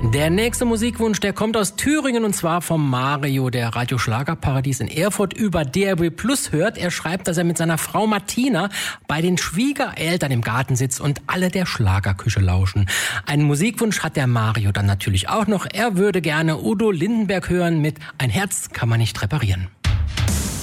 Der nächste Musikwunsch, der kommt aus Thüringen und zwar vom Mario, der Radio Schlagerparadies in Erfurt über DRB Plus hört. Er schreibt, dass er mit seiner Frau Martina bei den Schwiegereltern im Garten sitzt und alle der Schlagerküche lauschen. Einen Musikwunsch hat der Mario dann natürlich auch noch. Er würde gerne Udo Lindenberg hören mit Ein Herz kann man nicht reparieren.